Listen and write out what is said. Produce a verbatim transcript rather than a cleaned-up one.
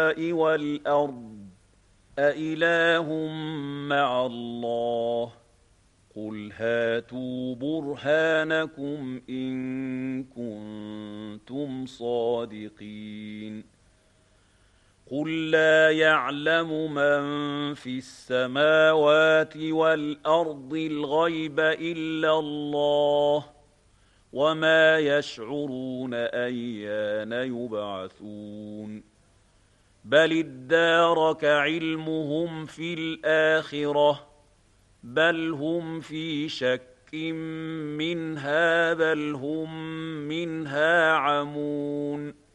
السماء والأرض أإله مع الله قل هاتوا برهانكم إن كنتم صادقين قل لا يعلم من في السماوات والأرض الغيب إلا الله وما يشعرون أيان يبعثون بل ادارك علمهم في الآخرة بل هم في شك منها بل هم منها عمون